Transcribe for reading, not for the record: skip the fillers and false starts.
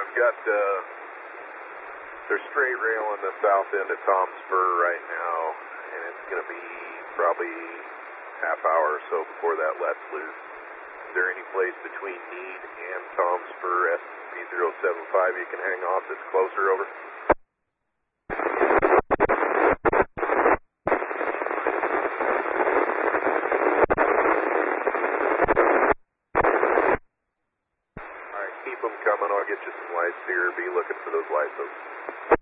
I've got there's straight rail on the south end of Tom's Spur right now, and it's going to be probably half hour or so before that lets loose. Is there any place between Need and Tom's Spur SP075 you can hang off that's closer, over? Alright, keep them coming. I'll get you some lights here. Be looking for those lights.